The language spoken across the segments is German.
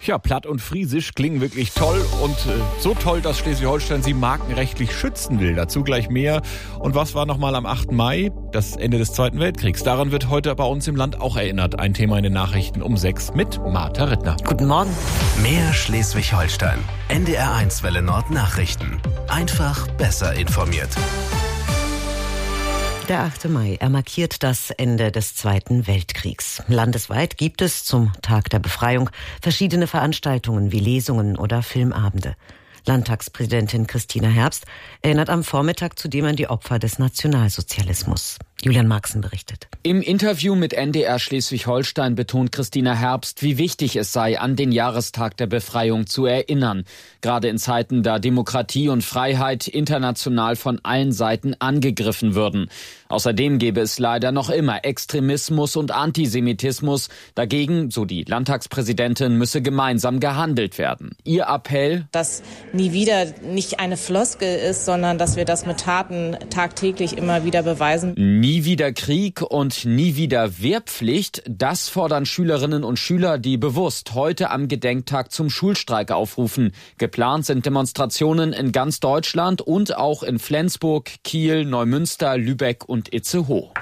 Tja, Platt und Friesisch klingen wirklich toll und so toll, dass Schleswig-Holstein sie markenrechtlich schützen will. Dazu gleich mehr. Und was war nochmal am 8. Mai? Das Ende des Zweiten Weltkriegs. Daran wird heute bei uns im Land auch erinnert. Ein Thema in den Nachrichten um 6 mit Martha Rittner. Guten Morgen. Mehr Schleswig-Holstein. NDR1 Welle Nord Nachrichten. Einfach besser informiert. Der 8. Mai, er markiert das Ende des Zweiten Weltkriegs. Landesweit gibt es zum Tag der Befreiung verschiedene Veranstaltungen wie Lesungen oder Filmabende. Landtagspräsidentin Christina Herbst erinnert am Vormittag zudem an die Opfer des Nationalsozialismus. Julian Marxen berichtet. Im Interview mit NDR Schleswig-Holstein betont Christina Herbst, wie wichtig es sei, an den Jahrestag der Befreiung zu erinnern. Gerade in Zeiten, da Demokratie und Freiheit international von allen Seiten angegriffen würden. Außerdem gäbe es leider noch immer Extremismus und Antisemitismus. Dagegen, so die Landtagspräsidentin, müsse gemeinsam gehandelt werden. Ihr Appell: Dass nie wieder nicht eine Floskel ist, sondern dass wir das mit Taten tagtäglich immer wieder beweisen. Nie wieder Krieg und nie wieder Wehrpflicht, das fordern Schülerinnen und Schüler, die bewusst heute am Gedenktag zum Schulstreik aufrufen. Geplant sind Demonstrationen in ganz Deutschland und auch in Flensburg, Kiel, Neumünster, Lübeck und Itzehoe.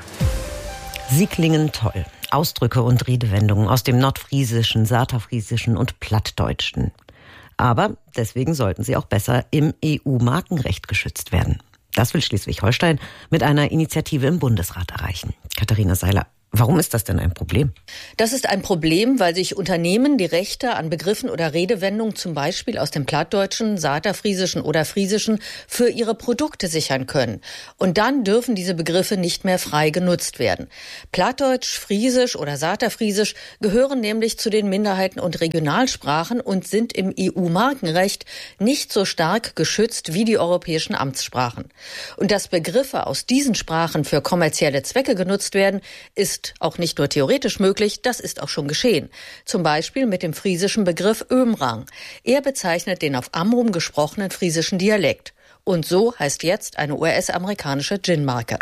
Sie klingen toll. Ausdrücke und Redewendungen aus dem Nordfriesischen, Saterfriesischen und Plattdeutschen. Aber deswegen sollten sie auch besser im EU-Markenrecht geschützt werden. Das will Schleswig-Holstein mit einer Initiative im Bundesrat erreichen. Katharina Seiler, warum ist das denn ein Problem? Das ist ein Problem, weil sich Unternehmen die Rechte an Begriffen oder Redewendungen zum Beispiel aus dem Plattdeutschen, Saterfriesischen oder Friesischen für ihre Produkte sichern können. Und dann dürfen diese Begriffe nicht mehr frei genutzt werden. Plattdeutsch, Friesisch oder Saterfriesisch gehören nämlich zu den Minderheiten- und Regionalsprachen und sind im EU-Markenrecht nicht so stark geschützt wie die europäischen Amtssprachen. Und dass Begriffe aus diesen Sprachen für kommerzielle Zwecke genutzt werden, ist auch nicht nur theoretisch möglich, das ist auch schon geschehen. Zum Beispiel mit dem friesischen Begriff Ömrang. Er bezeichnet den auf Amrum gesprochenen friesischen Dialekt. Und so heißt jetzt eine US-amerikanische Gin-Marke.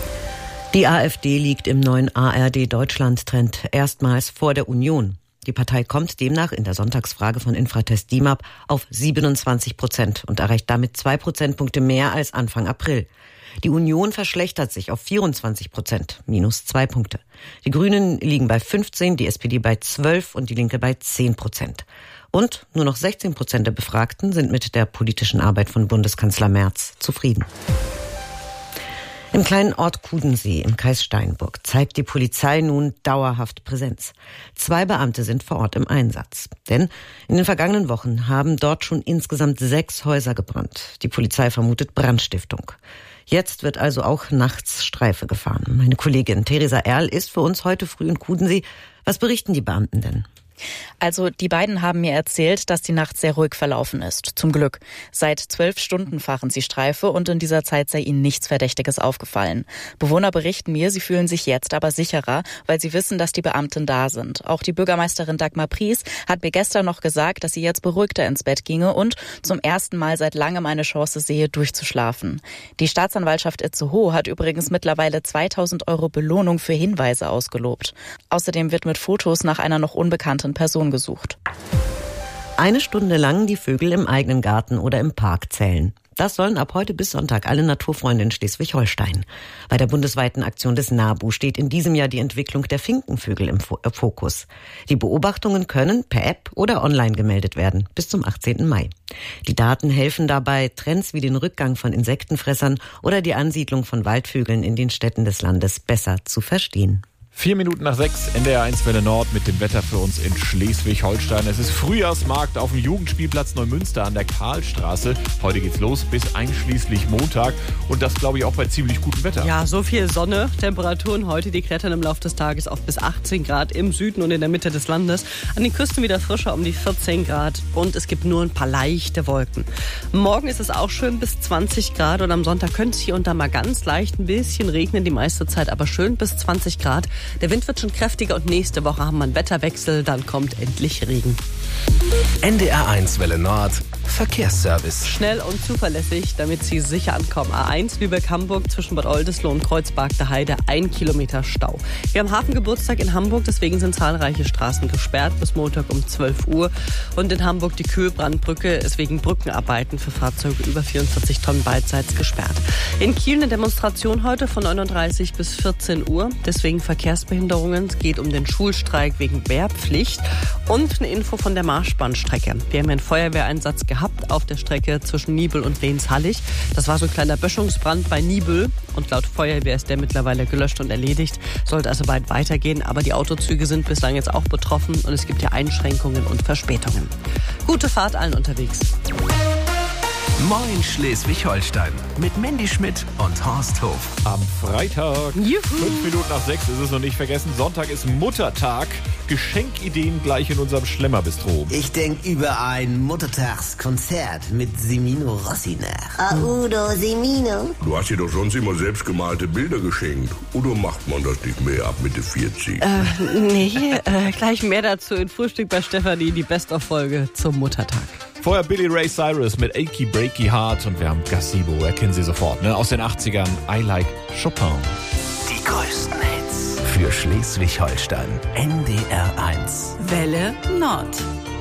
Die AfD liegt im neuen ARD-Deutschland-Trend erstmals vor der Union. Die Partei kommt demnach in der Sonntagsfrage von Infratest DIMAP auf 27% und erreicht damit 2 Prozentpunkte mehr als Anfang April. Die Union verschlechtert sich auf 24%, minus 2 Punkte. Die Grünen liegen bei 15%, die SPD bei 12% und die Linke bei 10%. Und nur noch 16% der Befragten sind mit der politischen Arbeit von Bundeskanzler Merz zufrieden. Im kleinen Ort Kudensee im Kreis Steinburg zeigt die Polizei nun dauerhaft Präsenz. 2 Beamte sind vor Ort im Einsatz. Denn in den vergangenen Wochen haben dort schon insgesamt 6 Häuser gebrannt. Die Polizei vermutet Brandstiftung. Jetzt wird also auch nachts Streife gefahren. Meine Kollegin Theresa Erl ist für uns heute früh in Kudensee. Was berichten die Beamten denn? Also die beiden haben mir erzählt, dass die Nacht sehr ruhig verlaufen ist. Zum Glück. Seit 12 Stunden fahren sie Streife und in dieser Zeit sei ihnen nichts Verdächtiges aufgefallen. Bewohner berichten mir, sie fühlen sich jetzt aber sicherer, weil sie wissen, dass die Beamten da sind. Auch die Bürgermeisterin Dagmar Pries hat mir gestern noch gesagt, dass sie jetzt beruhigter ins Bett ginge und zum ersten Mal seit langem eine Chance sehe, durchzuschlafen. Die Staatsanwaltschaft Itzehoe hat übrigens mittlerweile 2.000 € Belohnung für Hinweise ausgelobt. Außerdem wird mit Fotos nach einer noch unbekannten Person gesucht. 1 Stunde lang die Vögel im eigenen Garten oder im Park zählen. Das sollen ab heute bis Sonntag alle Naturfreunde in Schleswig-Holstein. Bei der bundesweiten Aktion des NABU steht in diesem Jahr die Entwicklung der Finkenvögel im Fokus. Die Beobachtungen können per App oder online gemeldet werden, bis zum 18. Mai. Die Daten helfen dabei, Trends wie den Rückgang von Insektenfressern oder die Ansiedlung von Waldvögeln in den Städten des Landes besser zu verstehen. 4 Minuten nach 6, NDR1 Welle Nord mit dem Wetter für uns in Schleswig-Holstein. Es ist Frühjahrsmarkt auf dem Jugendspielplatz Neumünster an der Karlstraße. Heute geht's los bis einschließlich Montag und das glaube ich auch bei ziemlich gutem Wetter. Ja, so viel Sonne. Temperaturen heute, die klettern im Laufe des Tages auf bis 18 Grad im Süden und in der Mitte des Landes. An den Küsten wieder frischer um die 14 Grad und es gibt nur ein paar leichte Wolken. Morgen ist es auch schön bis 20 Grad und am Sonntag könnte es hier und da mal ganz leicht ein bisschen regnen, die meiste Zeit aber schön bis 20 Grad. Der Wind wird schon kräftiger und nächste Woche haben wir einen Wetterwechsel, dann kommt endlich Regen. NDR1 Welle Nord, Verkehrsservice. Schnell und zuverlässig, damit Sie sicher ankommen. A1 Lübeck-Hamburg zwischen Bad Oldesloe und Kreuzberg-der-Heide, 1 Kilometer Stau. Wir haben Hafengeburtstag in Hamburg, deswegen sind zahlreiche Straßen gesperrt bis Montag um 12 Uhr. Und in Hamburg die Kühlbrandbrücke ist wegen Brückenarbeiten für Fahrzeuge über 44 Tonnen beidseits gesperrt. In Kiel eine Demonstration heute von 9:30 bis 14 Uhr, deswegen Verkehrsbehinderungen. Es geht um den Schulstreik wegen Wehrpflicht und eine Info von der Marschbahnstrecke. Wir haben einen Feuerwehreinsatz gehabt auf der Strecke zwischen Niebel und Lehnshallig. Das war so ein kleiner Böschungsbrand bei Niebel und laut Feuerwehr ist der mittlerweile gelöscht und erledigt. Sollte also bald weitergehen, aber die Autozüge sind bislang jetzt auch betroffen und es gibt ja Einschränkungen und Verspätungen. Gute Fahrt allen unterwegs. Moin Schleswig-Holstein mit Mandy Schmidt und Horst Hof. Am Freitag, 5 Minuten nach 6 ist es noch nicht vergessen. Sonntag ist Muttertag. Geschenkideen gleich in unserem Schlemmerbistro. Ich denke über ein Muttertagskonzert mit Semino Rossi nach. Udo, Semino. Du hast dir doch sonst immer selbst gemalte Bilder geschenkt. Oder macht man das nicht mehr ab Mitte 40? Gleich mehr dazu in Frühstück bei Stefanie, die Best-of-Folge zum Muttertag. Vorher Billy Ray Cyrus mit Achy Breaky Heart und wir haben Gazebo, erkennen Sie sofort, ne? Aus den 80ern, I Like Chopin. Die größten Hits für Schleswig-Holstein. NDR 1. Welle Nord.